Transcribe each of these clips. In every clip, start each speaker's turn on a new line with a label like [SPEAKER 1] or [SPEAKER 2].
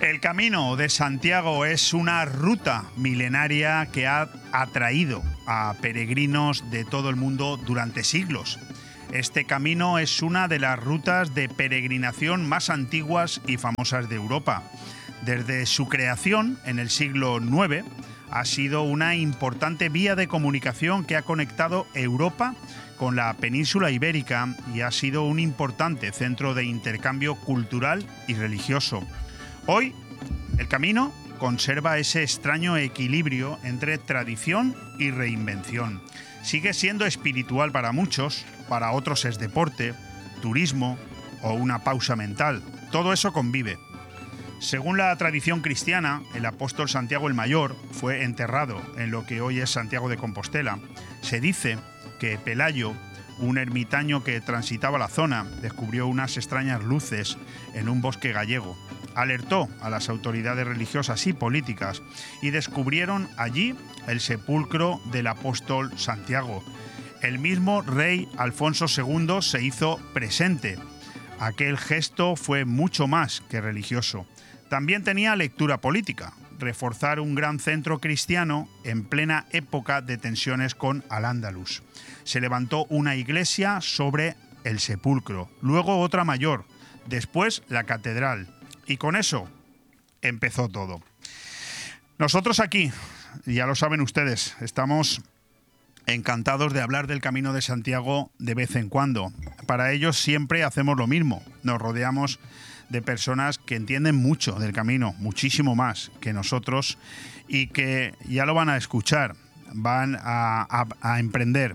[SPEAKER 1] El Camino de Santiago es una ruta milenaria que ha atraído a peregrinos de todo el mundo durante siglos. Este camino es una de las rutas de peregrinación más antiguas y famosas de Europa. Desde su creación en el siglo IX ha sido una importante vía de comunicación que ha conectado Europa con la península ibérica y ha sido un importante centro de intercambio cultural y religioso. Hoy, el Camino conserva ese extraño equilibrio entre tradición y reinvención. Sigue siendo espiritual para muchos, para otros es deporte, turismo o una pausa mental. Todo eso convive. Según la tradición cristiana, el apóstol Santiago el Mayor fue enterrado en lo que hoy es Santiago de Compostela. Se dice que Pelayo, un ermitaño que transitaba la zona, descubrió unas extrañas luces en un bosque gallego. Alertó a las autoridades religiosas y políticas y descubrieron allí el sepulcro del apóstol Santiago. El mismo rey Alfonso II se hizo presente. Aquel gesto fue mucho más que religioso. También tenía lectura política, reforzar un gran centro cristiano en plena época de tensiones con Al-Ándalus. Se levantó una iglesia sobre el sepulcro, luego otra mayor, después la catedral. Y con eso empezó todo. Nosotros aquí, ya lo saben ustedes, estamos encantados de hablar del Camino de Santiago de vez en cuando. Para ellos siempre hacemos lo mismo. Nos rodeamos de personas que entienden mucho del camino, muchísimo más que nosotros, y que ya lo van a escuchar, van a emprender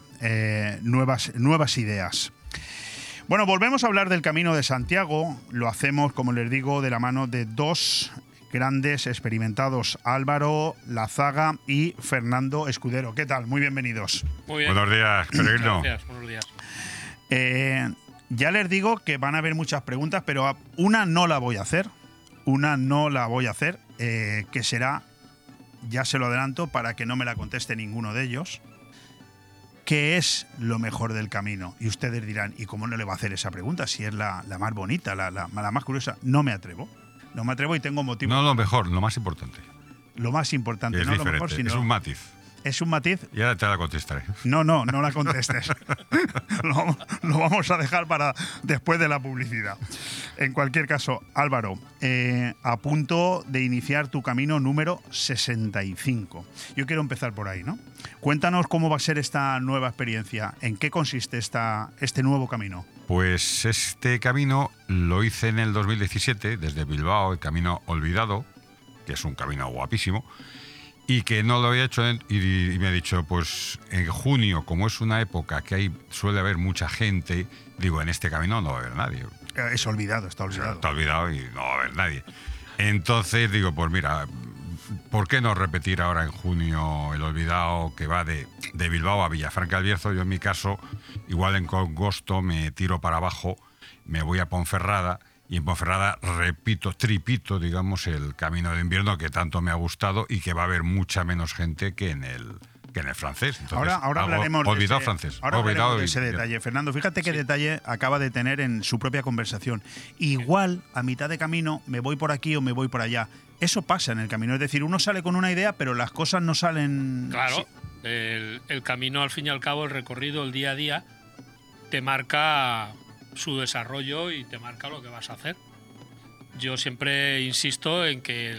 [SPEAKER 1] nuevas ideas. Bueno, volvemos a hablar del Camino de Santiago. Lo hacemos, como les digo, de la mano de dos grandes experimentados, Álvaro Lazaga y Fernando Escudero. ¿Qué tal? Muy bienvenidos.
[SPEAKER 2] Muy bien.
[SPEAKER 3] Buenos días, peregrino.
[SPEAKER 2] Gracias, buenos días.
[SPEAKER 1] Ya les digo que van a haber muchas preguntas, pero una no la voy a hacer. Que será, ya se lo adelanto, para que no me la conteste ninguno de ellos. ¿Qué es lo mejor del camino? Y ustedes dirán, ¿y cómo no le va a hacer esa pregunta si es la más bonita, la más curiosa? No me atrevo y tengo motivo.
[SPEAKER 3] No lo mejor, lo más importante.
[SPEAKER 1] Lo más importante,
[SPEAKER 3] es
[SPEAKER 1] no
[SPEAKER 3] diferente,
[SPEAKER 1] lo mejor, sino...
[SPEAKER 3] es un matiz.
[SPEAKER 1] Es un matiz.
[SPEAKER 3] Y ahora te la contestaré.
[SPEAKER 1] No la contestes. lo vamos a dejar para después de la publicidad. En cualquier caso, Álvaro, a punto de iniciar tu camino número 65. Yo quiero empezar por ahí, ¿no? Cuéntanos cómo va a ser esta nueva experiencia. ¿En qué consiste este nuevo camino?
[SPEAKER 3] Pues este camino lo hice en el 2017, desde Bilbao, el Camino Olvidado, que es un camino guapísimo, y que no lo había hecho y me ha dicho, pues en junio, como es una época que suele haber mucha gente, digo, en este camino no va a haber nadie.
[SPEAKER 1] Es olvidado, está olvidado.
[SPEAKER 3] Está olvidado y no va a haber nadie. Entonces digo, pues mira, ¿por qué no repetir ahora en junio el olvidado que va de Bilbao a Villafranca del Bierzo? Yo en mi caso, igual en agosto me tiro para abajo, me voy a Ponferrada, y en Ponferrada tripito, digamos, el camino de invierno que tanto me ha gustado y que va a haber mucha menos gente que en el francés. Entonces,
[SPEAKER 1] ahora hablaremos de ese detalle. Fernando, fíjate qué detalle acaba de tener en su propia conversación. Igual, a mitad de camino, me voy por aquí o me voy por allá. Eso pasa en el camino. Es decir, uno sale con una idea, pero las cosas no salen...
[SPEAKER 2] Claro,
[SPEAKER 1] sí.
[SPEAKER 2] El camino, al fin y al cabo, el recorrido, el día a día, te marca su desarrollo y te marca lo que vas a hacer. Yo siempre insisto en que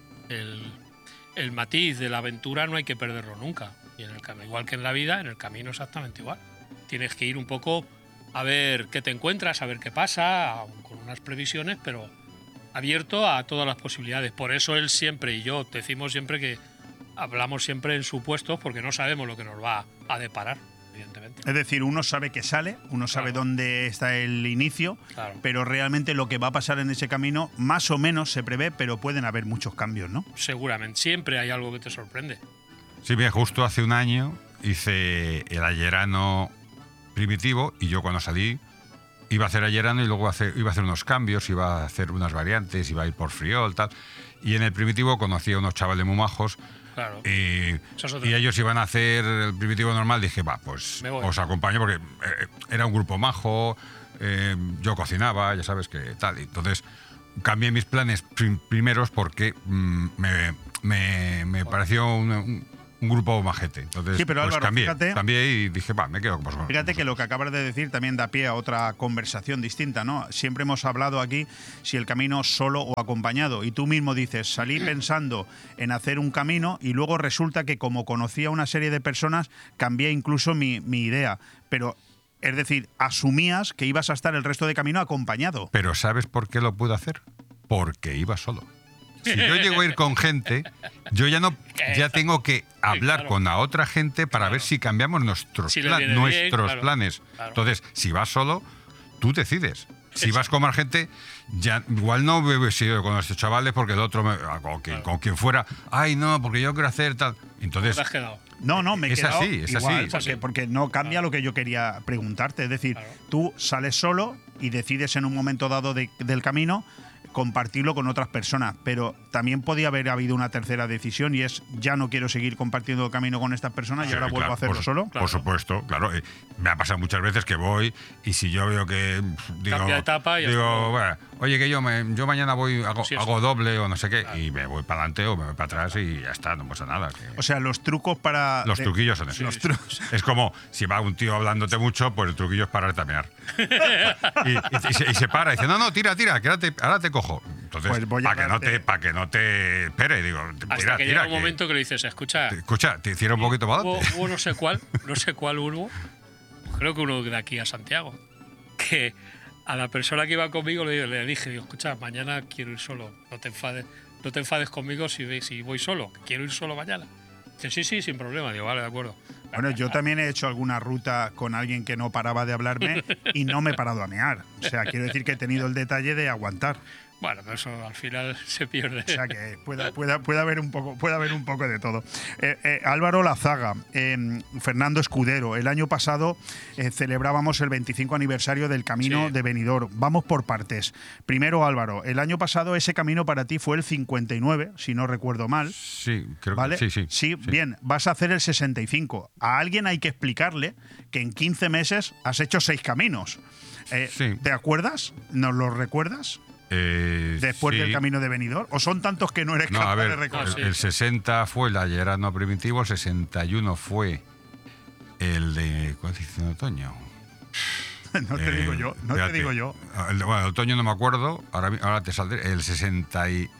[SPEAKER 2] el matiz de la aventura no hay que perderlo nunca. Y en el camino, igual que en la vida, en el camino exactamente igual. Tienes que ir un poco a ver qué te encuentras, a ver qué pasa, con unas previsiones, pero abierto a todas las posibilidades. Por eso él siempre y yo decimos siempre que hablamos siempre en supuestos, porque no sabemos lo que nos va a deparar, evidentemente.
[SPEAKER 1] Es decir, uno sabe que sale, uno sabe dónde está el inicio, pero realmente lo que va a pasar en ese camino más o menos se prevé, pero pueden haber muchos cambios, ¿no?
[SPEAKER 2] Seguramente, siempre hay algo que te sorprende.
[SPEAKER 3] Sí, bien, justo hace un año hice el Ayerano primitivo y yo cuando salí iba a hacer Ayerano y luego iba a hacer unos cambios, iba a hacer unas variantes, iba a ir por Friol, tal. Y en el primitivo conocí a unos chavales muy majos.
[SPEAKER 2] Claro.
[SPEAKER 3] Y ellos iban a hacer el primitivo normal. Dije, pues os acompaño porque era un grupo majo, yo cocinaba, ya sabes que tal. Y entonces, cambié mis planes primeros porque me pareció un grupo majete. Entonces,
[SPEAKER 1] Sí, pero Álvaro,
[SPEAKER 3] cambié y dije, va, me quedo con vosotros.
[SPEAKER 1] Fíjate que lo que acabas de decir también da pie a otra conversación distinta, ¿no? Siempre hemos hablado aquí si el camino solo o acompañado. Y tú mismo dices, salí pensando en hacer un camino y luego resulta que como conocía una serie de personas, cambié incluso mi idea. Pero, es decir, asumías que ibas a estar el resto de camino acompañado.
[SPEAKER 3] Pero ¿sabes por qué lo pude hacer? Porque iba solo. Si yo llego a ir con gente, yo ya tengo que hablar
[SPEAKER 2] claro.
[SPEAKER 3] con la otra gente para ver si cambiamos nuestros
[SPEAKER 2] Si le viene bien, claro.
[SPEAKER 3] planes.
[SPEAKER 2] Claro.
[SPEAKER 3] Entonces, si vas solo, tú decides. Si vas con más gente, ya igual no hubiese ido con estos chavales porque el otro, con quien fuera, ay, no, porque yo quiero hacer tal. Entonces,
[SPEAKER 2] ¿Te has quedado?
[SPEAKER 1] No, me he
[SPEAKER 3] Es
[SPEAKER 1] quedado
[SPEAKER 3] así, es
[SPEAKER 1] igual,
[SPEAKER 3] así.
[SPEAKER 1] porque no cambia lo que yo quería preguntarte. Es decir, tú sales solo y decides en un momento dado del camino compartirlo con otras personas, pero también podía haber habido una tercera decisión y es ya no quiero seguir compartiendo el camino con estas personas y
[SPEAKER 3] sí,
[SPEAKER 1] ahora vuelvo a hacerlo solo.
[SPEAKER 3] Por supuesto, claro. Me ha pasado muchas veces que voy y si yo veo que
[SPEAKER 2] Cambia de etapa y
[SPEAKER 3] bueno, oye, que yo mañana voy, hago doble o no sé qué,
[SPEAKER 2] Claro.
[SPEAKER 3] y me voy para adelante o me voy para atrás y ya está, no pasa nada.
[SPEAKER 1] O sea, los trucos para...
[SPEAKER 3] Los truquillos son esos.
[SPEAKER 1] Los trucos.
[SPEAKER 3] Es como si va un tío hablándote mucho, pues el truquillo es pararte a mear. y se para y dice, no, tira, que ahora te cojo. Entonces,
[SPEAKER 1] Pues voy a
[SPEAKER 3] para que no te espere, digo,
[SPEAKER 2] Hasta que llega un momento que le dices, escucha,
[SPEAKER 3] te hiciera un poquito para adelante.
[SPEAKER 2] hubo no sé cuál hubo, creo que uno de aquí a Santiago, que a la persona que iba conmigo le dije, escucha, mañana quiero ir solo, no te enfades conmigo si voy solo, quiero ir solo mañana. Dice, sí, sin problema. Digo, vale, de acuerdo.
[SPEAKER 1] Bueno, yo también he hecho alguna ruta con alguien que no paraba de hablarme y no me he parado a mear. O sea, quiero decir que he tenido el detalle de aguantar.
[SPEAKER 2] Bueno, pero eso al final se pierde.
[SPEAKER 1] O sea que puede haber un poco de todo. Álvaro Lazaga, Fernando Escudero, el año pasado celebrábamos el 25 aniversario del Camino de Benidorm. Vamos por partes. Primero, Álvaro, el año pasado ese camino para ti fue el 59, si no recuerdo mal.
[SPEAKER 3] Sí, creo
[SPEAKER 1] ¿Vale?
[SPEAKER 3] que sí.
[SPEAKER 1] Sí, bien, vas a hacer el 65. A alguien hay que explicarle que en 15 meses has hecho 6 caminos.
[SPEAKER 3] Sí.
[SPEAKER 1] ¿Te acuerdas? ¿Nos lo recuerdas? Después del Camino de Benidorm, o son tantos que no eres capaz de recordar.
[SPEAKER 3] El 60 fue el Ayerano primitivo, el 61 fue el de ¿cuál dice otoño?
[SPEAKER 1] No te digo yo.
[SPEAKER 3] Bueno, el otoño no me acuerdo, ahora te saldré. El 62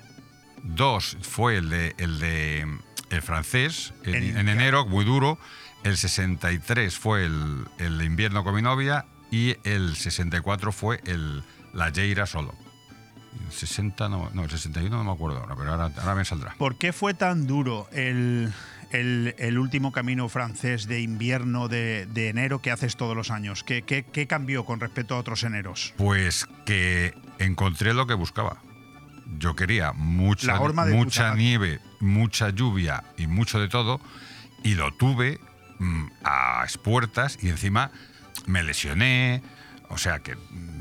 [SPEAKER 3] fue el francés en enero, muy duro. El 63 fue el de invierno con mi novia y el 64 fue la Lleira solo. El 60 el 61 no me acuerdo ahora, pero ahora me saldrá.
[SPEAKER 1] ¿Por qué fue tan duro el último camino francés de invierno de enero que haces todos los años? ¿Qué cambió con respecto a otros eneros?
[SPEAKER 3] Pues que encontré lo que buscaba. Yo quería mucha nieve, mucha lluvia y mucho de todo, y lo tuve a expuertas y encima me lesioné, o sea que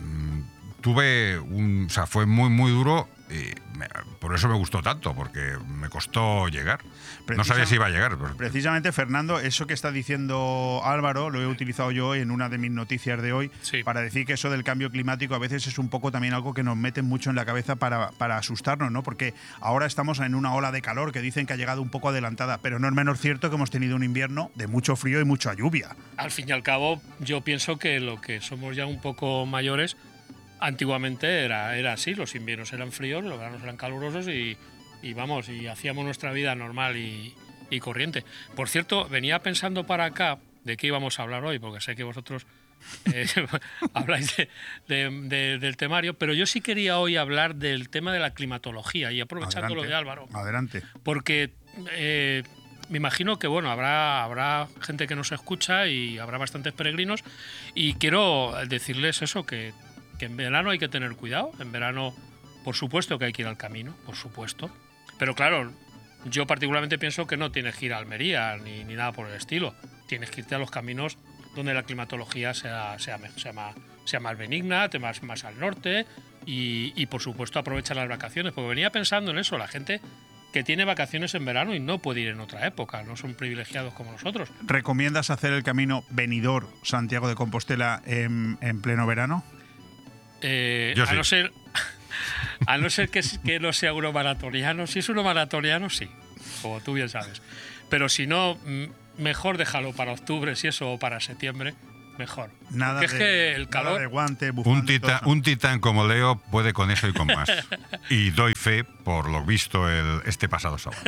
[SPEAKER 3] fue muy, muy duro. Por eso me gustó tanto, porque me costó llegar. No sabía si iba a llegar.
[SPEAKER 1] Precisamente, Fernando, eso que está diciendo Álvaro lo he utilizado yo en una de mis noticias de hoy para decir que eso del cambio climático a veces es un poco también algo que nos meten mucho en la cabeza para asustarnos, ¿no? Porque ahora estamos en una ola de calor que dicen que ha llegado un poco adelantada, pero no es menos cierto que hemos tenido un invierno de mucho frío y mucha lluvia.
[SPEAKER 2] Al fin y al cabo, yo pienso que lo que somos ya un poco mayores, antiguamente era así, los inviernos eran fríos, los veranos eran calurosos y hacíamos nuestra vida normal y corriente. Por cierto, venía pensando para acá de qué íbamos a hablar hoy, porque sé que vosotros habláis del temario, pero yo sí quería hoy hablar del tema de la climatología y aprovechando lo de Álvaro.
[SPEAKER 1] Adelante.
[SPEAKER 2] Porque me imagino que bueno, habrá gente que nos escucha y habrá bastantes peregrinos y quiero decirles eso, que en verano hay que tener cuidado. En verano, por supuesto que hay que ir al camino, por supuesto. Pero claro, yo particularmente pienso que no tienes que ir a Almería ni nada por el estilo. Tienes que irte a los caminos donde la climatología sea más benigna, más al norte y por supuesto aprovechar las vacaciones. Porque venía pensando en eso, la gente que tiene vacaciones en verano y no puede ir en otra época, no son privilegiados como nosotros.
[SPEAKER 1] ¿Recomiendas hacer el camino Benidorm-Santiago de Compostela en pleno verano?
[SPEAKER 3] Yo sí.
[SPEAKER 2] A no ser que no sea uno maratoniano. Si es uno maratoniano, sí, como tú bien sabes. Pero si no, mejor déjalo para octubre, si eso, o para septiembre, mejor.
[SPEAKER 1] Nada
[SPEAKER 2] Porque es que el
[SPEAKER 1] nada
[SPEAKER 2] calor...
[SPEAKER 1] de guante, bufanda y todo.
[SPEAKER 3] Un titán como Leo puede con eso y con más. Y doy fe por lo visto este pasado sábado.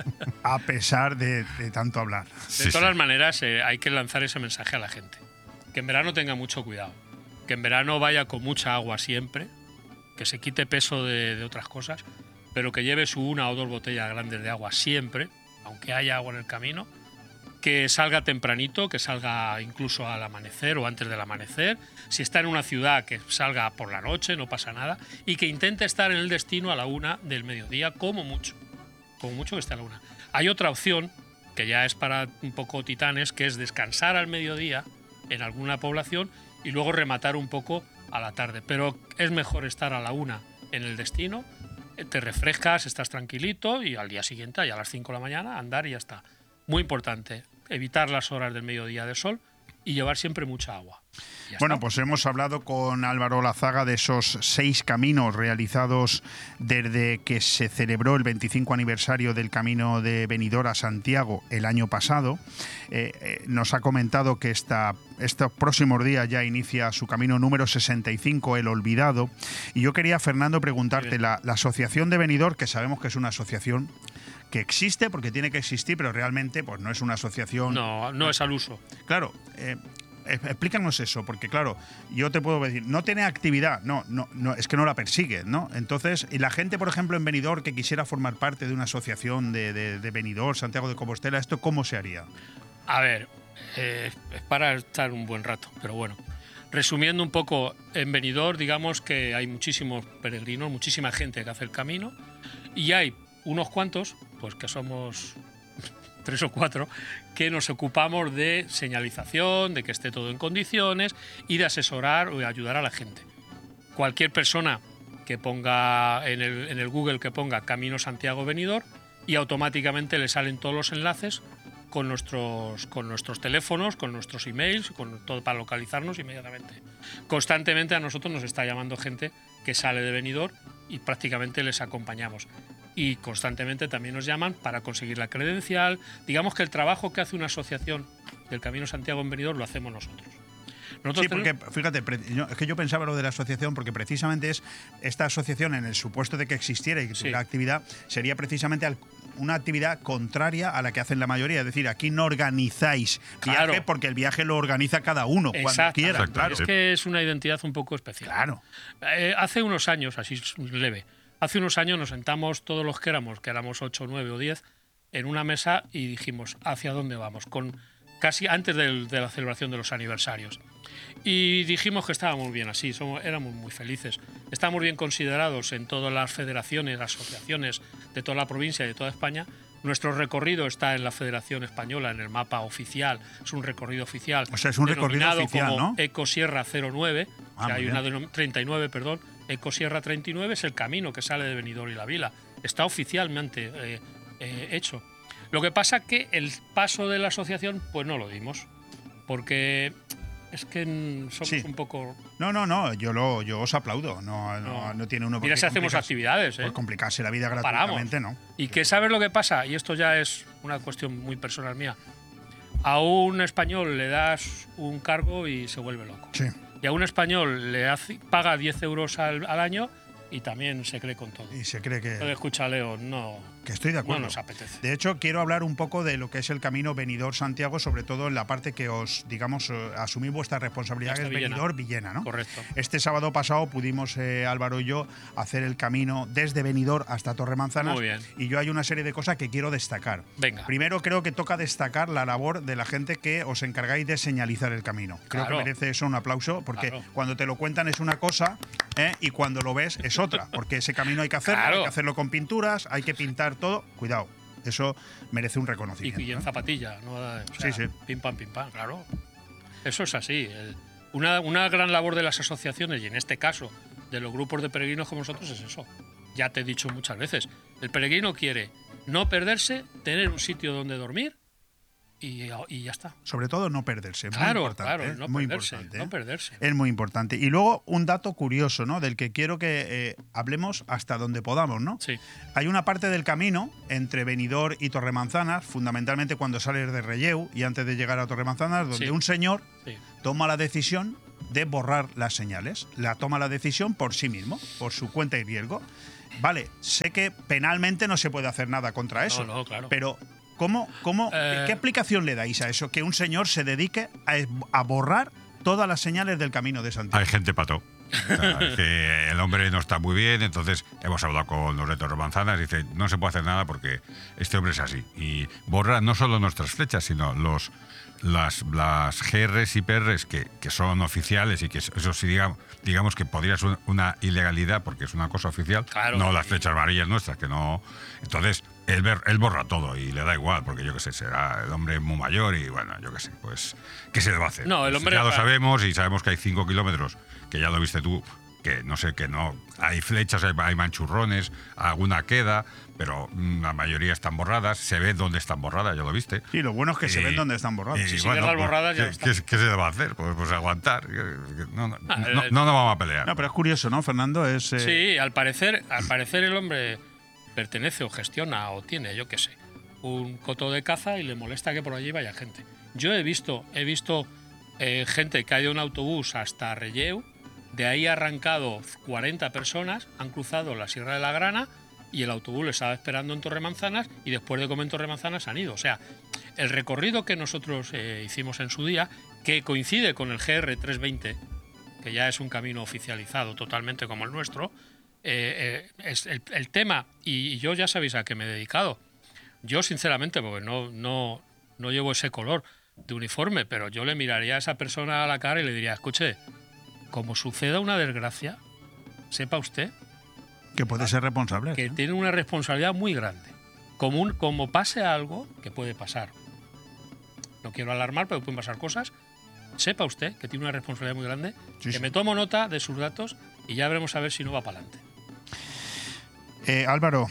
[SPEAKER 1] A pesar de tanto hablar.
[SPEAKER 2] De todas las maneras, hay que lanzar ese mensaje a la gente. Que en verano tenga mucho cuidado. Que en verano vaya con mucha agua siempre. Que se quite peso de otras cosas. Pero que lleve su 1 o 2 botellas grandes de agua siempre, aunque haya agua en el camino. Que salga tempranito, que salga incluso al amanecer o antes del amanecer. Si está en una ciudad, que salga por la noche, no pasa nada. Y que intente estar en el destino a la 1 del mediodía, como mucho. Como mucho que esté a la 1. Hay otra opción, que ya es para un poco titanes, que es descansar al mediodía en alguna población y luego rematar un poco a la tarde. Pero es mejor estar a la 1 en el destino, te refrescas, estás tranquilito y al día siguiente, ya a las 5 de la mañana, andar y ya está. Muy importante, evitar las horas del mediodía de sol y llevar siempre mucha agua.
[SPEAKER 1] Bueno, pues hemos hablado con Álvaro Lazaga de esos 6 caminos realizados desde que se celebró el 25 aniversario del Camino de Benidorm a Santiago el año pasado. Nos ha comentado que estos próximos días ya inicia su camino número 65, El Olvidado. Y yo quería, Fernando, preguntarte, la Asociación de Benidorm, que sabemos que es una asociación que existe porque tiene que existir, pero realmente pues no es una asociación...
[SPEAKER 2] No es al uso.
[SPEAKER 1] Claro, explícanos eso, porque claro, yo te puedo decir, no tiene actividad, no, es que no la persigue, ¿no? Entonces, y la gente, por ejemplo, en Benidorm, que quisiera formar parte de una asociación de Benidorm, Santiago de Compostela, ¿esto cómo se haría?
[SPEAKER 2] A ver, es para estar un buen rato, pero bueno. Resumiendo un poco, en Benidorm, digamos que hay muchísimos peregrinos, muchísima gente que hace el camino, y hay unos cuantos, pues que somos 3 o 4, que nos ocupamos de señalización, de que esté todo en condiciones y de asesorar o de ayudar a la gente. Cualquier persona que ponga en el Google que ponga Camino Santiago Benidorm y automáticamente le salen todos los enlaces con nuestros teléfonos, con nuestros emails, con todo para localizarnos inmediatamente. Constantemente a nosotros nos está llamando gente que sale de Benidorm y prácticamente les acompañamos. Y constantemente también nos llaman para conseguir la credencial. Digamos que el trabajo que hace una asociación del Camino Santiago en Benidorm lo hacemos nosotros.
[SPEAKER 1] Sí, porque fíjate, es que yo pensaba lo de la asociación porque precisamente es esta asociación, en el supuesto de que existiera y que tuviera actividad, sería precisamente una actividad contraria a la que hacen la mayoría. Es decir, aquí no organizáis viaje porque el viaje lo organiza cada uno cuando quiera. Claro.
[SPEAKER 2] Es que es una identidad un poco especial.
[SPEAKER 1] Claro.
[SPEAKER 2] Hace unos años, así leve, hace unos años nos sentamos todos los que éramos 8, 9 o 10, en una mesa y dijimos, ¿hacia dónde vamos? Casi antes de la celebración de los aniversarios. Y dijimos que estábamos bien así, éramos muy felices. Estamos bien considerados en todas las federaciones, asociaciones de toda la provincia y de toda España. Nuestro recorrido está en la Federación Española, en el mapa oficial. Es un recorrido oficial.
[SPEAKER 1] O sea, es un recorrido oficial,
[SPEAKER 2] como
[SPEAKER 1] ¿no?
[SPEAKER 2] Ecosierra 09, hay una
[SPEAKER 1] 39,
[SPEAKER 2] perdón. Ecosierra 39 es el camino que sale de Benidorm y la Vila. Está oficialmente hecho. Lo que pasa que el paso de la asociación, pues no lo dimos. Porque es que somos un poco...
[SPEAKER 1] No, yo os aplaudo. No tiene uno por qué.
[SPEAKER 2] Mira si hacemos actividades,
[SPEAKER 1] por complicarse la vida gratuitamente,
[SPEAKER 2] paramos.
[SPEAKER 1] ¿no?
[SPEAKER 2] Y que ¿sabes lo que pasa? Y esto ya es una cuestión muy personal mía. A un español le das un cargo y se vuelve loco.
[SPEAKER 1] Sí.
[SPEAKER 2] Y a un español paga 10 euros al año y también se cree con todo.
[SPEAKER 1] Y se cree que...
[SPEAKER 2] Escucha, Leo,
[SPEAKER 1] que estoy de acuerdo.
[SPEAKER 2] No nos apetece.
[SPEAKER 1] De hecho, quiero hablar un poco de lo que es el camino Benidorm-Santiago, sobre todo en la parte que asumís vuestra responsabilidad, que es Benidorm-Villena, ¿no?
[SPEAKER 2] Correcto.
[SPEAKER 1] Este sábado pasado pudimos, Álvaro y yo, hacer el camino desde Benidorm hasta Torremanzanas.
[SPEAKER 2] Muy bien.
[SPEAKER 1] Y yo hay una serie de cosas que quiero destacar.
[SPEAKER 2] Venga.
[SPEAKER 1] Primero, creo que toca destacar la labor de la gente que os encargáis de señalizar el camino. Creo que merece eso un aplauso, porque cuando te lo cuentan es una cosa, y cuando lo ves es otra, porque ese camino hay que hacerlo, hay que hacerlo con pinturas, hay que pintar todo. Cuidado, eso merece un reconocimiento.
[SPEAKER 2] Y en zapatilla, ¿no? O sea,
[SPEAKER 1] sí.
[SPEAKER 2] Pim pam, claro. Eso es así. Una gran labor de las asociaciones, y en este caso de los grupos de peregrinos como nosotros, es eso. Ya te he dicho muchas veces, el peregrino quiere no perderse, tener un sitio donde dormir y ya está.
[SPEAKER 1] Sobre todo no perderse.
[SPEAKER 2] Claro,
[SPEAKER 1] muy importante,
[SPEAKER 2] claro, no
[SPEAKER 1] muy
[SPEAKER 2] perderse,
[SPEAKER 1] importante,
[SPEAKER 2] no perderse.
[SPEAKER 1] Es muy importante. Y luego un dato curioso, ¿no? Del que quiero que hablemos hasta donde podamos, ¿no?
[SPEAKER 2] Sí.
[SPEAKER 1] Hay una parte del camino entre Benidorm y Torremanzanas, fundamentalmente cuando sales de Relleu y antes de llegar a Torremanzanas, donde
[SPEAKER 2] Sí.
[SPEAKER 1] un señor
[SPEAKER 2] Sí.
[SPEAKER 1] toma la decisión de borrar las señales. Toma la decisión por sí mismo, por su cuenta y riesgo. Vale, sé que penalmente no se puede hacer nada contra eso.
[SPEAKER 2] No, claro.
[SPEAKER 1] Pero ¿qué explicación le dais a eso? Que un señor se dedique a borrar todas las señales del Camino de Santiago.
[SPEAKER 3] Hay gente pato. O sea, es que el hombre no está muy bien, entonces hemos hablado con los de Torremanzanas y dice, no se puede hacer nada porque este hombre es así. Y borra no solo nuestras flechas, sino las GRs y PRs que son oficiales y que eso sí digamos que podría ser una ilegalidad porque es una cosa oficial,
[SPEAKER 2] Claro,
[SPEAKER 3] no las
[SPEAKER 2] sí.
[SPEAKER 3] flechas amarillas nuestras, que no. Entonces, él borra todo y le da igual, porque yo qué sé, será el hombre muy mayor y bueno, yo qué sé, pues, ¿qué se le va a hacer?
[SPEAKER 2] No, el
[SPEAKER 3] Pues
[SPEAKER 2] hombre-
[SPEAKER 3] ya lo sabemos y sabemos que hay 5 kilómetros, que ya lo viste tú, que no sé, que no. Hay flechas, hay manchurrones, alguna queda, pero la mayoría están borradas, se ve dónde están borradas, ya lo viste.
[SPEAKER 1] Sí, lo bueno es que se ven dónde están borradas.
[SPEAKER 2] Sí, sí, verlas borradas ya
[SPEAKER 3] ¿qué,
[SPEAKER 2] está.
[SPEAKER 3] qué se le va a hacer? Pues aguantar. No
[SPEAKER 2] el-
[SPEAKER 3] nos vamos a pelear.
[SPEAKER 1] No, pero es curioso, ¿no, Fernando?
[SPEAKER 2] Sí, al parecer el hombre pertenece o gestiona o tiene, yo qué sé, un coto de caza y le molesta que por allí vaya gente. Yo he visto gente que ha ido en autobús hasta Relleu, de ahí ha arrancado 40 personas, han cruzado la Sierra de la Grana y el autobús les estaba esperando en Torremanzanas y después de comer en Torremanzanas han ido. O sea, el recorrido que nosotros hicimos en su día, que coincide con el GR320, que ya es un camino oficializado totalmente como el nuestro, es el tema, y yo ya sabéis a qué me he dedicado. Yo, sinceramente, porque no llevo ese color de uniforme, pero yo le miraría a esa persona a la cara y le diría, escuche, como suceda una desgracia, sepa usted
[SPEAKER 1] que puede ser responsable.
[SPEAKER 2] que
[SPEAKER 1] ¿sí?
[SPEAKER 2] tiene una responsabilidad muy grande. Como pase algo, que puede pasar, no quiero alarmar, pero pueden pasar cosas, sepa usted que tiene una responsabilidad muy grande,
[SPEAKER 1] Sí,
[SPEAKER 2] que
[SPEAKER 1] sí.
[SPEAKER 2] me tomo nota de sus datos y ya veremos a ver si no va para adelante.
[SPEAKER 1] Álvaro,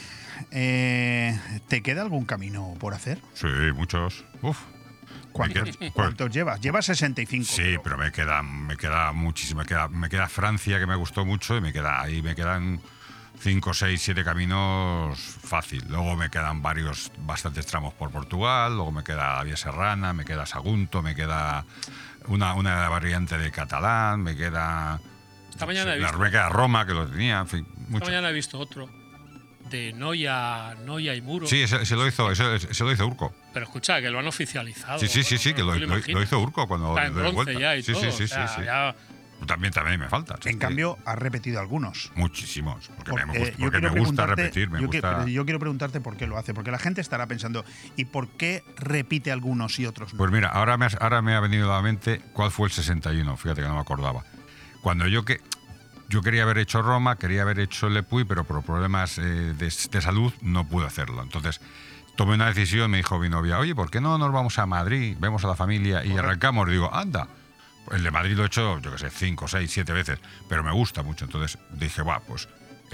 [SPEAKER 1] ¿te queda algún camino por hacer?
[SPEAKER 3] Sí, muchos. Uf.
[SPEAKER 1] ¿Cuántos,
[SPEAKER 3] Pues,
[SPEAKER 1] cuántos llevas? Llevas 65.
[SPEAKER 3] sí, pero me queda muchísimo. Me queda Francia, que me gustó mucho, y me quedan 5, 6, 7 caminos fácil. Luego me quedan bastantes tramos por Portugal, luego me queda la Vía Serrana, me queda Sagunto, me queda una variante de catalán, me queda.
[SPEAKER 2] Esta mañana he visto-
[SPEAKER 3] Me queda Roma, que lo tenía, en fin,
[SPEAKER 2] Esta
[SPEAKER 3] mucho.
[SPEAKER 2] mañana he visto otro de Noia y Muro.
[SPEAKER 3] Sí, ese lo hizo Urco.
[SPEAKER 2] Pero escucha, que lo han oficializado.
[SPEAKER 3] Sí, que
[SPEAKER 2] Bueno,
[SPEAKER 3] lo
[SPEAKER 2] ¿tú
[SPEAKER 3] lo hizo Urco cuando
[SPEAKER 2] Está en
[SPEAKER 3] dio
[SPEAKER 2] bronce
[SPEAKER 3] vuelta.
[SPEAKER 2] ya y
[SPEAKER 3] Sí,
[SPEAKER 2] todo.
[SPEAKER 3] sí.
[SPEAKER 2] o sea, ya-
[SPEAKER 3] También me falta.
[SPEAKER 1] En cambio, has repetido algunos.
[SPEAKER 3] Muchísimos, porque me
[SPEAKER 1] Porque
[SPEAKER 3] gusta,
[SPEAKER 1] yo quiero
[SPEAKER 3] me gusta
[SPEAKER 1] preguntarte-
[SPEAKER 3] repetir, me gusta.
[SPEAKER 1] Yo quiero preguntarte por qué lo hace, porque la gente estará pensando, ¿y por qué repite algunos y otros no?
[SPEAKER 3] Pues mira, ahora me ha venido a la mente cuál fue el 61, fíjate que no me acordaba. Cuando yo quería haber hecho Roma, quería haber hecho Le Puy, pero por problemas de salud no pude hacerlo. Entonces tomé una decisión, me dijo mi novia, oye, ¿por qué no nos vamos a Madrid, vemos a la familia y arrancamos? Digo, anda. El de Madrid lo he hecho, yo qué sé, 5, 6, 7 veces, pero me gusta mucho. Entonces dije, pues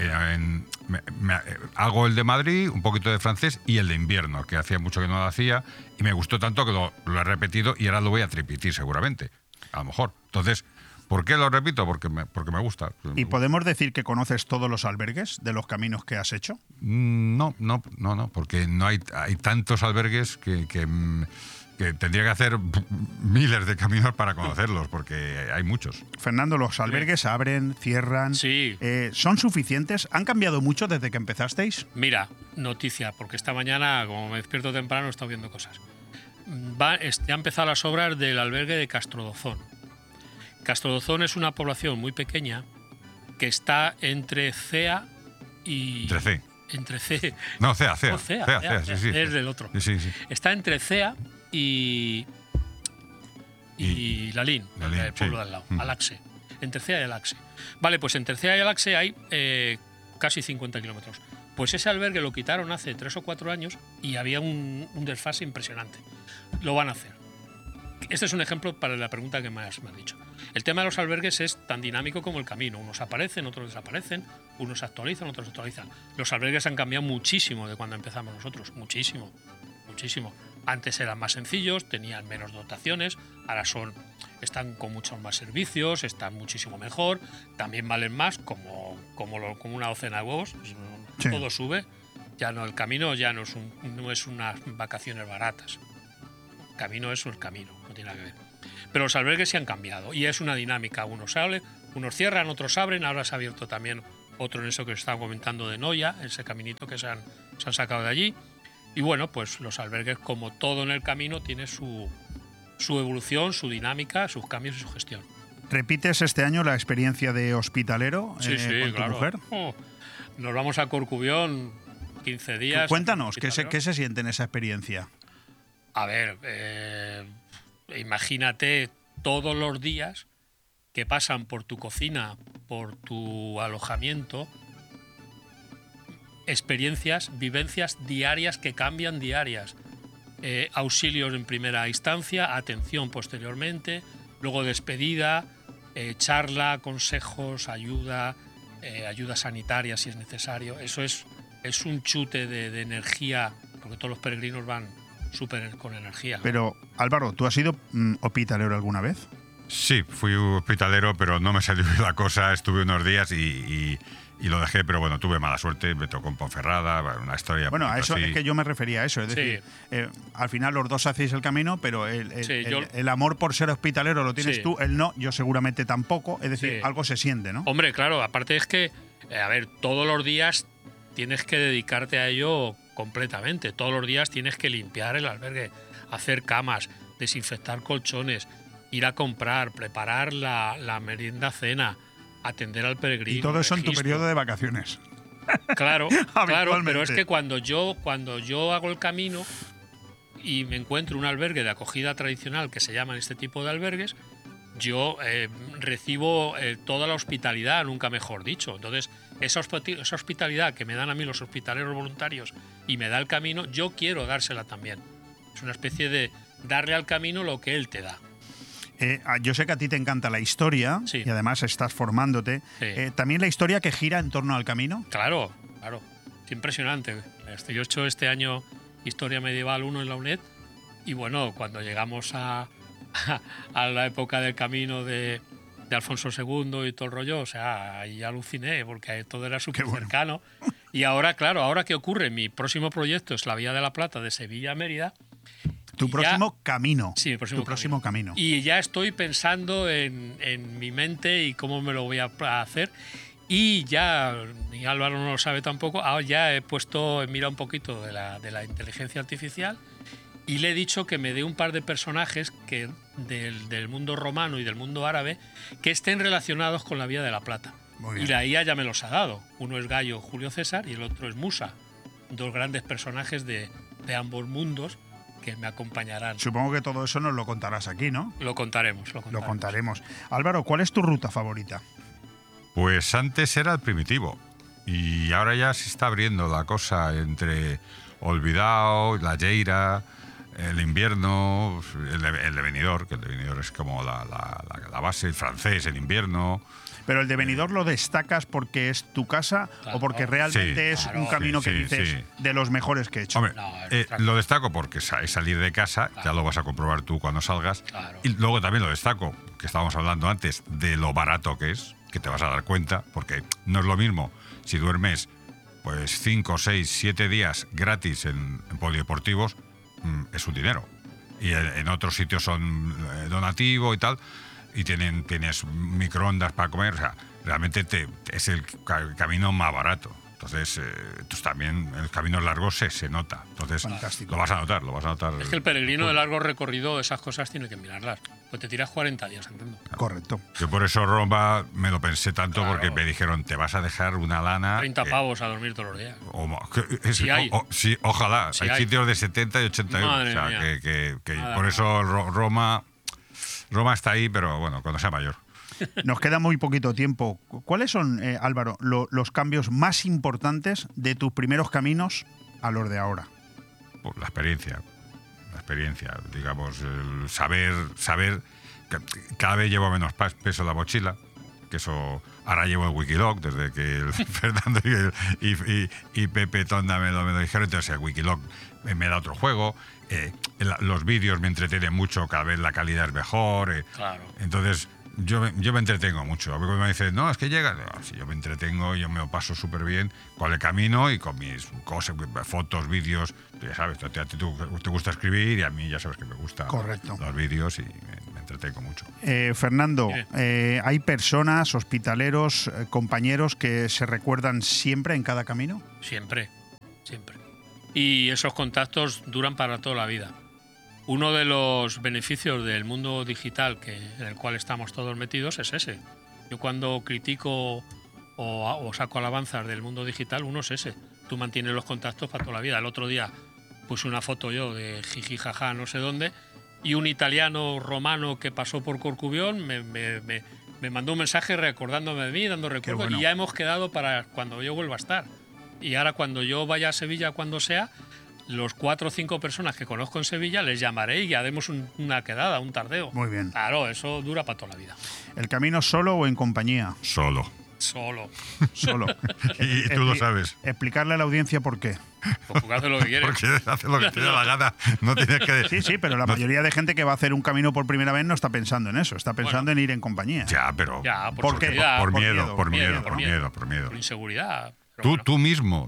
[SPEAKER 3] hago el de Madrid, un poquito de francés y el de invierno, que hacía mucho que no lo hacía, y me gustó tanto que lo he repetido y ahora lo voy a repetir seguramente, a lo mejor. Entonces, ¿por qué lo repito? Porque me gusta.
[SPEAKER 1] ¿Y podemos decir que conoces todos los albergues de los caminos que has hecho?
[SPEAKER 3] No, porque no hay tantos albergues que tendría que hacer miles de caminos para conocerlos, porque hay muchos.
[SPEAKER 1] Fernando, los albergues abren, cierran.
[SPEAKER 2] Sí.
[SPEAKER 1] ¿Son suficientes? ¿Han cambiado mucho desde que empezasteis?
[SPEAKER 2] Mira, noticia, porque esta mañana, como me despierto temprano, he estado viendo cosas. Ya han empezado las obras del albergue de Castrodozón. Castrodozón es una población muy pequeña que está entre Cea y...
[SPEAKER 3] Entre C.
[SPEAKER 2] Entre C.
[SPEAKER 3] No, Cea,
[SPEAKER 2] No, Cea,
[SPEAKER 3] sí.
[SPEAKER 2] es del otro.
[SPEAKER 3] Sí.
[SPEAKER 2] Está entre Cea y Lalín,
[SPEAKER 3] Lalín,
[SPEAKER 2] el pueblo
[SPEAKER 3] sí.
[SPEAKER 2] de al lado,
[SPEAKER 3] Mm.
[SPEAKER 2] Alaxe. Entre Cea y Alaxe. Vale, pues entre Cea y Alaxe hay casi 50 kilómetros. Pues ese albergue lo quitaron hace 3 o 4 años y había un desfase impresionante. Lo van a hacer. Este es un ejemplo para la pregunta que me has dicho. El tema de los albergues es tan dinámico como el camino. Unos aparecen, otros desaparecen, unos se actualizan, otros se actualizan. Los albergues han cambiado muchísimo de cuando empezamos nosotros. Muchísimo. Antes eran más sencillos, tenían menos dotaciones, ahora están con muchos más servicios, están muchísimo mejor, también valen más, como una docena de huevos,
[SPEAKER 1] Sí.
[SPEAKER 2] todo sube. Ya no, el camino ya no es unas vacaciones baratas. El camino es el camino, no tiene nada que ver. Pero los albergues se han cambiado y es una dinámica. Unos cierran, otros abren. Ahora se ha abierto también otro en eso que os estaba comentando de Noya, ese caminito que se han sacado de allí. Y bueno, pues los albergues, como todo en el camino, tiene su evolución, su dinámica, sus cambios y su gestión.
[SPEAKER 1] ¿Repites este año la experiencia de hospitalero
[SPEAKER 2] Sí,
[SPEAKER 1] con tu
[SPEAKER 2] claro.
[SPEAKER 1] mujer?
[SPEAKER 2] Nos vamos a Corcubión 15 días.
[SPEAKER 1] Cuéntanos, ¿qué
[SPEAKER 2] hospitalero.
[SPEAKER 1] se siente en esa experiencia?
[SPEAKER 2] A ver, imagínate todos los días que pasan por tu cocina, por tu alojamiento, experiencias, vivencias diarias que cambian diarias. Auxilios en primera instancia, atención posteriormente, luego despedida, charla, consejos, ayuda sanitaria si es necesario. Eso es un chute de energía, porque todos los peregrinos van súper con energía.
[SPEAKER 1] Pero, Álvaro, ¿tú has sido hospitalero alguna vez?
[SPEAKER 3] Sí, fui hospitalero, pero no me salió bien la cosa. Estuve unos días y lo dejé, pero bueno, tuve mala suerte. Me tocó en Ponferrada, una historia.
[SPEAKER 1] Bueno, a eso
[SPEAKER 3] así.
[SPEAKER 1] es que yo me refería a eso. Es decir, al final los dos hacéis el camino, pero el amor por ser hospitalero lo tienes
[SPEAKER 2] Sí.
[SPEAKER 1] tú, él no, yo seguramente tampoco. Es decir,
[SPEAKER 2] Sí.
[SPEAKER 1] algo se siente, ¿no?
[SPEAKER 2] Hombre, claro, aparte es que, a ver, todos los días tienes que dedicarte a ello completamente. Todos los días tienes que limpiar el albergue, hacer camas, desinfectar colchones, ir a comprar, preparar la merienda cena, atender al peregrino.
[SPEAKER 1] Y todo eso en tu
[SPEAKER 2] registro.
[SPEAKER 1] periodo de vacaciones.
[SPEAKER 2] Claro, claro,
[SPEAKER 1] Habitualmente.
[SPEAKER 2] pero es que cuando yo hago el camino y me encuentro un albergue de acogida tradicional que se llaman este tipo de albergues, yo recibo toda la hospitalidad, nunca mejor dicho. Entonces, esa hospitalidad que me dan a mí los hospitaleros voluntarios y me da el camino, yo quiero dársela también. Es una especie de darle al camino lo que él te da.
[SPEAKER 1] Yo sé que a ti te encanta la historia
[SPEAKER 2] Sí.
[SPEAKER 1] y además estás formándote.
[SPEAKER 2] Sí.
[SPEAKER 1] También la historia que gira en torno al camino.
[SPEAKER 2] Claro, claro. Es impresionante. Yo he hecho este año Historia Medieval 1 en la UNED y bueno, cuando llegamos a la época del camino de Alfonso II y todo el rollo, o sea, ahí aluciné porque todo era súper
[SPEAKER 1] bueno.
[SPEAKER 2] cercano. Y ahora, claro, ¿ahora qué ocurre? Mi próximo proyecto es la Vía de la Plata de Sevilla a Mérida.
[SPEAKER 1] Tu
[SPEAKER 2] Y
[SPEAKER 1] próximo camino.
[SPEAKER 2] Sí, el próximo
[SPEAKER 1] Tu próximo camino.
[SPEAKER 2] Y ya estoy pensando en mi mente y cómo me lo voy a hacer. Y ya, y Álvaro no lo sabe tampoco, ahora ya he mirado un poquito de la inteligencia artificial y le he dicho que me dé un par de personajes del mundo romano y del mundo árabe que estén relacionados con la Vía de la Plata.
[SPEAKER 1] Muy
[SPEAKER 2] Y
[SPEAKER 1] bien.
[SPEAKER 2] la IA ya me los ha dado. Uno es Gayo Julio César y el otro es Musa. Dos grandes personajes de ambos mundos que me acompañarán.
[SPEAKER 1] Supongo que todo eso nos lo contarás aquí, ¿no?
[SPEAKER 2] Lo contaremos.
[SPEAKER 1] Lo contaremos. Álvaro, ¿cuál es tu ruta favorita?
[SPEAKER 3] Pues antes era el primitivo y ahora ya se está abriendo la cosa entre Olvidao, la Lleira, el invierno, el de Benidorm, que el de Benidorm es como la base, el francés, el invierno.
[SPEAKER 1] Pero el de Benidorm lo destacas porque es tu casa
[SPEAKER 2] Claro.
[SPEAKER 1] o porque realmente
[SPEAKER 3] Sí,
[SPEAKER 1] es
[SPEAKER 2] claro.
[SPEAKER 1] un camino que
[SPEAKER 3] Sí,
[SPEAKER 1] dices
[SPEAKER 3] sí.
[SPEAKER 1] de los mejores que he hecho.
[SPEAKER 3] Hombre,
[SPEAKER 2] No, es otra
[SPEAKER 3] lo destaco porque es salir de casa, ya lo vas a comprobar tú cuando salgas.
[SPEAKER 2] Claro.
[SPEAKER 3] Y luego también lo destaco, que estábamos hablando antes, de lo barato que es, que te vas a dar cuenta, porque no es lo mismo si duermes pues 5, 6, 7 días gratis en polideportivos, es un dinero. Y en otros sitios son donativo y tal, y tienes microondas para comer, o sea, realmente es el camino más barato. Entonces, también el camino largo se nota. Entonces,
[SPEAKER 1] Fantástico.
[SPEAKER 3] lo vas a notar.
[SPEAKER 2] Es que el peregrino de largo recorrido, esas cosas tiene que mirarlas. Pues te tiras 40 días, entiendo.
[SPEAKER 1] Correcto.
[SPEAKER 3] Yo por eso Roma me lo pensé tanto,
[SPEAKER 2] Claro.
[SPEAKER 3] porque me dijeron, te vas a dejar una lana...
[SPEAKER 2] 30
[SPEAKER 3] que-
[SPEAKER 2] pavos a dormir todos los días.
[SPEAKER 3] Sí,
[SPEAKER 2] hay.
[SPEAKER 3] sí, ojalá.
[SPEAKER 2] Sí
[SPEAKER 3] hay
[SPEAKER 2] hay.
[SPEAKER 3] sitios de 70 y 80 euros.
[SPEAKER 2] Madre
[SPEAKER 3] O sea,
[SPEAKER 2] mía.
[SPEAKER 3] que
[SPEAKER 2] Nada,
[SPEAKER 3] por
[SPEAKER 2] nada.
[SPEAKER 3] eso Roma está ahí, pero bueno, cuando sea mayor.
[SPEAKER 1] Nos queda muy poquito tiempo. ¿Cuáles son, Álvaro, los cambios más importantes de tus primeros caminos a los de ahora?
[SPEAKER 3] Pues la experiencia, digamos, el saber que cada vez llevo menos peso en la mochila, que eso ahora llevo el Wikiloc, desde que el Fernando y Pepe Tonda me lo dijeron, entonces el Wikiloc me da otro juego. Los vídeos me entretienen mucho, cada vez la calidad es mejor.
[SPEAKER 2] Claro.
[SPEAKER 3] Entonces, yo me entretengo mucho. Cuando me dicen, no, es que llega, no, si yo me entretengo, yo me lo paso súper bien con el camino y con mis cosas, fotos, vídeos. Tú ya sabes, a ti te gusta escribir y a mí ya sabes que me gustan los vídeos y me entretengo mucho.
[SPEAKER 1] Fernando, ¿hay personas, hospitaleros, compañeros que se recuerdan siempre en cada camino?
[SPEAKER 2] Siempre, siempre. Y esos contactos duran para toda la vida. Uno de los beneficios del mundo digital en el cual estamos todos metidos es ese. Yo cuando critico o saco alabanzas del mundo digital, uno es ese. Tú mantienes los contactos para toda la vida. El otro día puse una foto yo de jiji jaja no sé dónde y un italiano romano que pasó por Corcubión me mandó un mensaje recordándome de mí, dando recuerdos,
[SPEAKER 1] bueno.
[SPEAKER 2] Y ya hemos quedado para cuando yo vuelva a estar. Y ahora cuando yo vaya a Sevilla, cuando sea, los 4 o 5 personas que conozco en Sevilla les llamaré y haremos una quedada, un tardeo.
[SPEAKER 1] Muy bien.
[SPEAKER 2] Claro, eso dura para toda la vida.
[SPEAKER 1] ¿El camino solo o en compañía?
[SPEAKER 3] Solo.
[SPEAKER 2] Solo.
[SPEAKER 3] Y tú lo sabes.
[SPEAKER 1] Explicarle a la audiencia por qué.
[SPEAKER 2] Porque hace lo que quiere.
[SPEAKER 3] Porque hace lo que te da la gana. No tienes que decir.
[SPEAKER 1] Sí, pero la mayoría de gente que va a hacer un camino por primera vez no está pensando en eso. Está pensando en ir en compañía.
[SPEAKER 3] Ya, pero.
[SPEAKER 2] Ya,
[SPEAKER 1] ¿Por qué?
[SPEAKER 2] seguridad,
[SPEAKER 3] Por
[SPEAKER 1] Por
[SPEAKER 3] miedo.
[SPEAKER 2] por inseguridad.
[SPEAKER 3] Tú mismo,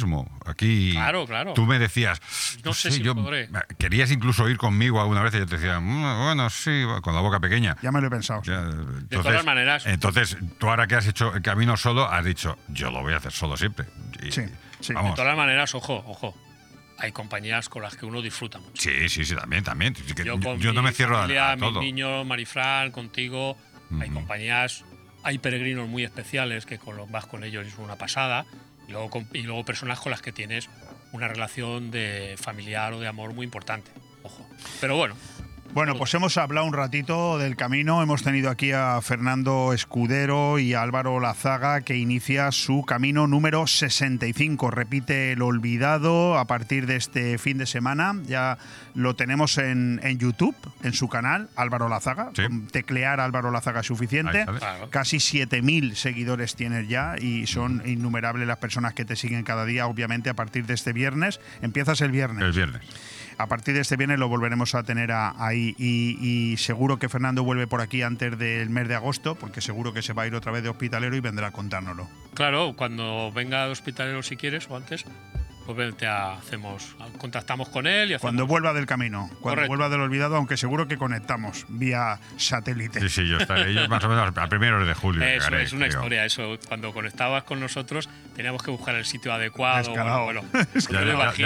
[SPEAKER 3] aquí.
[SPEAKER 2] Claro.
[SPEAKER 3] Tú me decías.
[SPEAKER 2] No sé si podré.
[SPEAKER 3] Querías incluso ir conmigo alguna vez y yo te decía, bueno, sí, con la boca pequeña.
[SPEAKER 1] Ya me lo he pensado.
[SPEAKER 3] Ya,
[SPEAKER 2] De todas maneras.
[SPEAKER 3] Entonces, tú ahora que has hecho el camino solo, has dicho, yo lo voy a hacer solo siempre. Y,
[SPEAKER 1] Sí.
[SPEAKER 3] vamos.
[SPEAKER 2] De todas maneras, ojo. Hay compañías con las que uno disfruta mucho.
[SPEAKER 3] Sí, también. Sí, que
[SPEAKER 2] Yo con
[SPEAKER 3] yo no
[SPEAKER 2] mi
[SPEAKER 3] me cierro
[SPEAKER 2] familia,
[SPEAKER 3] a todo.
[SPEAKER 2] mis niños, Marifran, contigo, hay
[SPEAKER 3] Ujú.
[SPEAKER 2] compañías, hay peregrinos muy especiales que vas con ellos es una pasada. Y luego personas con las que tienes una relación de familiar o de amor muy importante. Ojo. Pero bueno.
[SPEAKER 1] Bueno, pues hemos hablado un ratito del camino. Hemos tenido aquí a Fernando Escudero y a Álvaro Lazaga, que inicia su camino número 65. Repite el olvidado a partir de este fin de semana. Ya lo tenemos en YouTube, en su canal, Álvaro Lazaga.
[SPEAKER 3] Sí.
[SPEAKER 1] Con teclear Álvaro Lazaga es suficiente.
[SPEAKER 3] Ahí sale.
[SPEAKER 2] Claro.
[SPEAKER 1] Casi 7.000 seguidores tienes ya y son innumerables las personas que te siguen cada día. Obviamente, a partir de este viernes. Empiezas el viernes.
[SPEAKER 3] El viernes.
[SPEAKER 1] A partir de este viernes lo volveremos a tener ahí y seguro que Fernando vuelve por aquí antes del mes de agosto, porque seguro que se va a ir otra vez de hospitalero y vendrá a contárnoslo.
[SPEAKER 2] Claro, cuando venga de hospitalero si quieres o antes, pues contactamos con él y hacemos.
[SPEAKER 1] Cuando vuelva del camino, cuando
[SPEAKER 2] Correcto.
[SPEAKER 1] vuelva del olvidado, aunque seguro que conectamos vía satélite.
[SPEAKER 3] Sí, yo estaré. Yo más o menos a primeros de julio.
[SPEAKER 2] Eso
[SPEAKER 3] llegaré,
[SPEAKER 2] es una
[SPEAKER 3] creo.
[SPEAKER 2] historia, eso. Cuando conectabas con nosotros teníamos que buscar el sitio adecuado.
[SPEAKER 1] Descarado.
[SPEAKER 2] Bueno,
[SPEAKER 3] Ya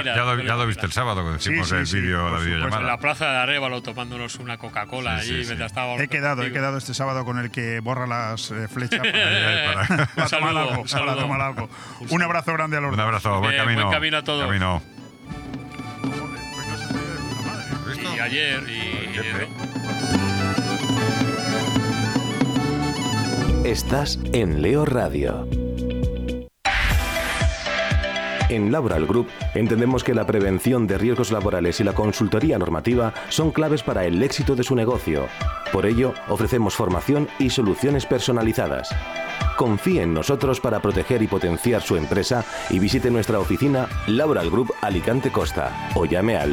[SPEAKER 3] lo viste el sábado cuando hicimos
[SPEAKER 1] Sí,
[SPEAKER 3] el
[SPEAKER 1] sí,
[SPEAKER 3] vídeo,
[SPEAKER 1] por
[SPEAKER 3] la
[SPEAKER 1] supuesto.
[SPEAKER 2] en
[SPEAKER 3] videollamada.
[SPEAKER 2] la plaza de Arévalo tomándonos una Coca-Cola
[SPEAKER 3] Sí,
[SPEAKER 2] allí
[SPEAKER 3] sí.
[SPEAKER 2] mientras estábamos.
[SPEAKER 1] He quedado este sábado con el que borra las flechas
[SPEAKER 3] Para-
[SPEAKER 1] para tomar algo.
[SPEAKER 2] Un saludo.
[SPEAKER 1] Para tomar algo. Un abrazo grande a los
[SPEAKER 3] Un
[SPEAKER 1] dos.
[SPEAKER 3] abrazo, buen camino.
[SPEAKER 2] Buen camino a todos.
[SPEAKER 3] Camino.
[SPEAKER 2] Y ayer
[SPEAKER 4] Estás en Leo Radio. En Laboral Group entendemos que la prevención de riesgos laborales y la consultoría normativa son claves para el éxito de su negocio. Por ello, ofrecemos formación y soluciones personalizadas. Confíe en nosotros para proteger y potenciar su empresa y visite nuestra oficina Laboral Group Alicante Costa o llame al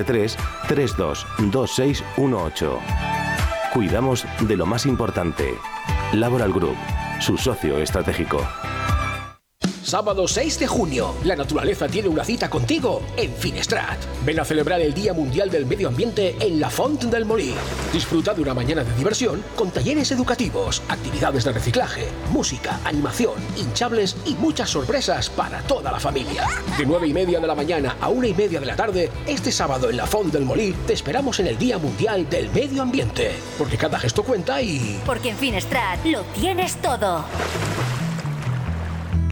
[SPEAKER 4] 673-322618. Cuidamos de lo más importante. Laboral Group, su socio estratégico.
[SPEAKER 5] Sábado 6 de junio, la naturaleza tiene una cita contigo en Finestrat. Ven a celebrar el Día Mundial del Medio Ambiente en la Font del Molí. Disfruta de una mañana de diversión con talleres educativos, actividades de reciclaje, música, animación, hinchables y muchas sorpresas para toda la familia. De 9:30 de la mañana a 1:30 de la tarde, este sábado en la Font del Molí te esperamos en el Día Mundial del Medio Ambiente. Porque cada gesto cuenta y...
[SPEAKER 6] Porque en Finestrat lo tienes todo.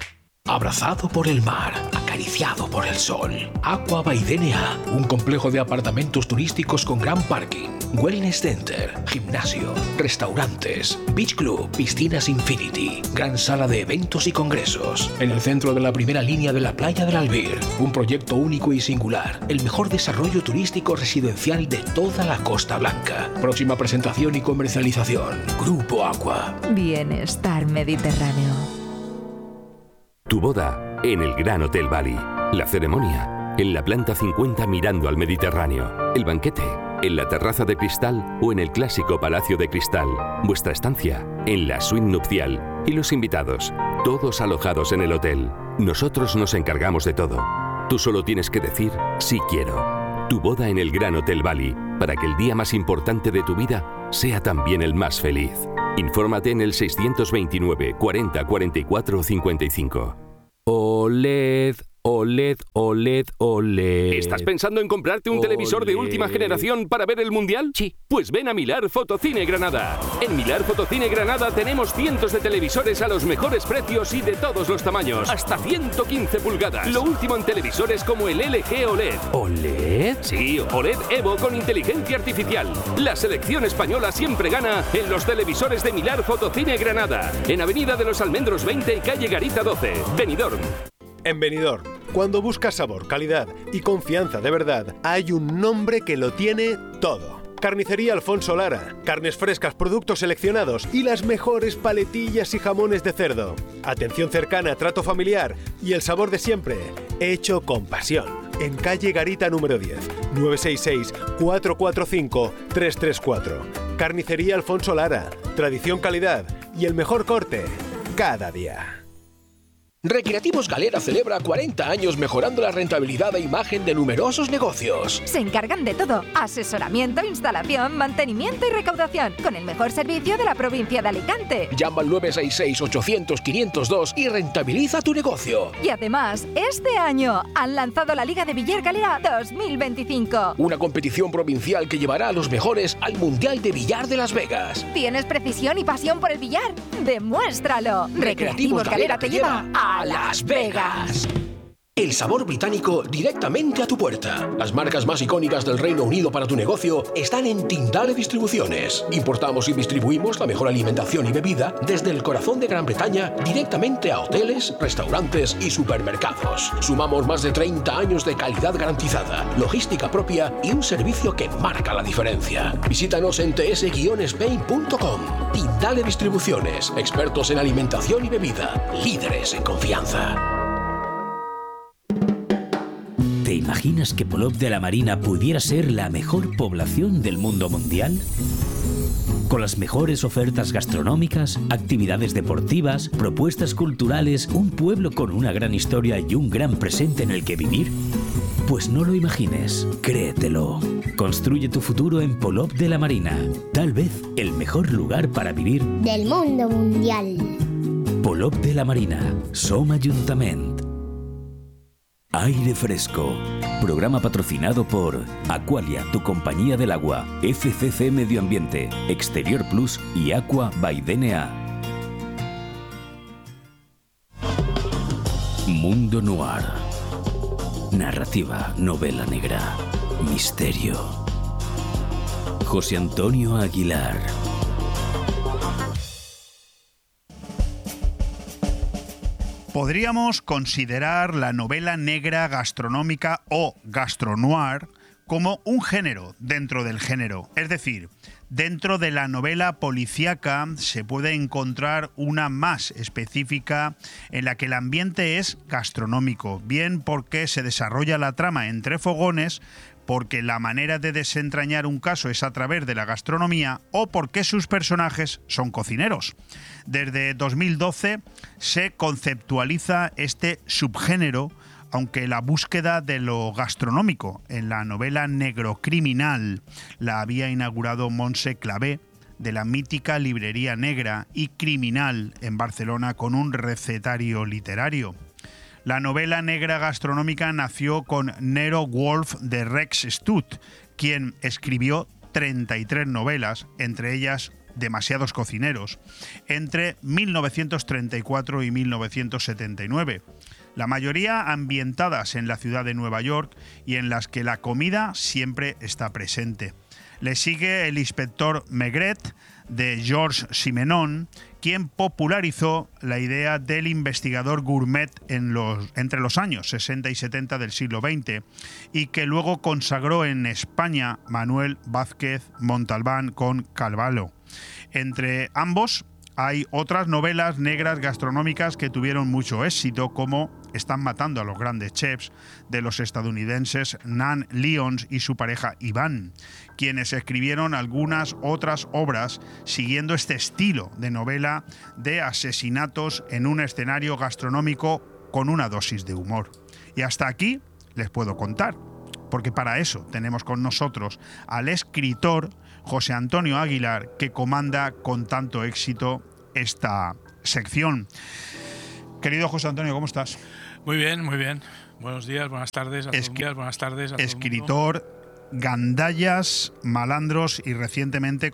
[SPEAKER 5] Abrazado por el mar, acariciado por el sol. Aqua by DNA, un complejo de apartamentos turísticos con gran parking, wellness center, gimnasio, restaurantes, beach club, piscinas infinity, gran sala de eventos y congresos. En el centro de la primera línea de la playa del Albir, un proyecto único y singular, el mejor desarrollo turístico residencial de toda la Costa Blanca. Próxima presentación y comercialización, Grupo Aqua.
[SPEAKER 6] Bienestar Mediterráneo.
[SPEAKER 7] Tu boda en el Gran Hotel Bali. La ceremonia en la planta 50 mirando al Mediterráneo. El banquete en la terraza de cristal o en el clásico Palacio de Cristal. Vuestra estancia en la suite nupcial. Y los invitados, todos alojados en el hotel. Nosotros nos encargamos de todo. Tú solo tienes que decir sí quiero. Tu boda en el Gran Hotel Bali, para que el día más importante de tu vida sea también el más feliz. Infórmate en el 629 40 44 55. OLED, OLED, OLED, OLED.
[SPEAKER 8] ¿Estás pensando en comprarte un televisor de última generación para ver el Mundial?
[SPEAKER 7] Sí.
[SPEAKER 8] Pues ven a Milar Fotocine Granada. En Milar Fotocine Granada tenemos cientos de televisores a los mejores precios y de todos los tamaños. Hasta 115 pulgadas. Lo último en televisores como el LG OLED.
[SPEAKER 7] ¿OLED?
[SPEAKER 8] Sí, OLED Evo con inteligencia artificial. La selección española siempre gana en los televisores de Milar Fotocine Granada. En Avenida de los Almendros 20 y calle Garita 12. Benidorm.
[SPEAKER 9] En Benidorm, cuando buscas sabor, calidad y confianza de verdad, hay un nombre que lo tiene todo. Carnicería Alfonso Lara. Carnes frescas, productos seleccionados y las mejores paletillas y jamones de cerdo. Atención cercana, trato familiar y el sabor de siempre, hecho con pasión. En calle Garita número 10, 966-445-334. Carnicería Alfonso Lara. Tradición, calidad y el mejor corte cada día.
[SPEAKER 5] Recreativos Galera celebra 40 años mejorando la rentabilidad e imagen de numerosos negocios.
[SPEAKER 6] Se encargan de todo: asesoramiento, instalación, mantenimiento y recaudación, con el mejor servicio de la provincia de Alicante.
[SPEAKER 5] Llama al 966-800-502 y rentabiliza tu negocio.
[SPEAKER 6] Y además, este año han lanzado la Liga de Billar Galera 2025.
[SPEAKER 5] Una competición provincial que llevará a los mejores al Mundial de Billar de Las Vegas.
[SPEAKER 6] ¿Tienes precisión y pasión por el billar? ¡Demuéstralo! Recreativos Galera te lleva a Las Vegas.
[SPEAKER 5] El sabor británico directamente a tu puerta. Las marcas más icónicas del Reino Unido para tu negocio están en Tindale Distribuciones. Importamos y distribuimos la mejor alimentación y bebida desde el corazón de Gran Bretaña directamente a hoteles, restaurantes y supermercados. Sumamos más de 30 años de calidad garantizada, logística propia y un servicio que marca la diferencia. Visítanos en ts-spain.com. Tindale Distribuciones, expertos en alimentación y bebida, líderes en confianza.
[SPEAKER 10] ¿Te imaginas que Polop de la Marina pudiera ser la mejor población del mundo mundial? Con las mejores ofertas gastronómicas, actividades deportivas, propuestas culturales, un pueblo con una gran historia y un gran presente en el que vivir. Pues no lo imagines, créetelo. Construye tu futuro en Polop de la Marina. Tal vez el mejor lugar para vivir
[SPEAKER 11] del mundo mundial.
[SPEAKER 10] Polop de la Marina, Som Ayuntament. Aire Fresco. Programa patrocinado por Aqualia, tu compañía del agua, FCC Medio Ambiente, Exterior Plus y Aqua by DNA. Mundo Noir. Narrativa, novela negra, misterio. José Antonio Aguilar.
[SPEAKER 1] Podríamos considerar la novela negra gastronómica o gastronoir como un género dentro del género. Es decir, dentro de la novela policíaca se puede encontrar una más específica en la que el ambiente es gastronómico, bien porque se desarrolla la trama entre fogones, porque la manera de desentrañar un caso es a través de la gastronomía o porque sus personajes son cocineros. Desde 2012 se conceptualiza este subgénero, aunque la búsqueda de lo gastronómico en la novela negrocriminal la había inaugurado Montse Clavé, de la mítica librería negra y criminal en Barcelona, con un recetario literario. La novela negra gastronómica nació con Nero Wolf de Rex Stud, quien escribió 33 novelas, entre ellas Demasiados cocineros, entre 1934 y 1979. La mayoría ambientadas en la ciudad de Nueva York y en las que la comida siempre está presente. Le sigue El inspector Maigret, de Georges Simenon, quien popularizó la idea del investigador gourmet entre los años 60 y 70 del siglo XX y que luego consagró en España Manuel Vázquez Montalbán con Carvalho. Entre ambos hay otras novelas negras gastronómicas que tuvieron mucho éxito, como Están matando a los grandes chefs, de los estadounidenses Nan Lyons y su pareja Iván, quienes escribieron algunas otras obras siguiendo este estilo de novela de asesinatos en un escenario gastronómico con una dosis de humor. Y hasta aquí les puedo contar, porque para eso tenemos con nosotros al escritor José Antonio Aguilar, que comanda con tanto éxito esta sección. Querido José Antonio, ¿cómo estás?
[SPEAKER 12] Muy bien, muy bien. Buenos días, buenas tardes a todos. Buenas tardes a todo el mundo.
[SPEAKER 1] Escritor, gandallas, malandros y recientemente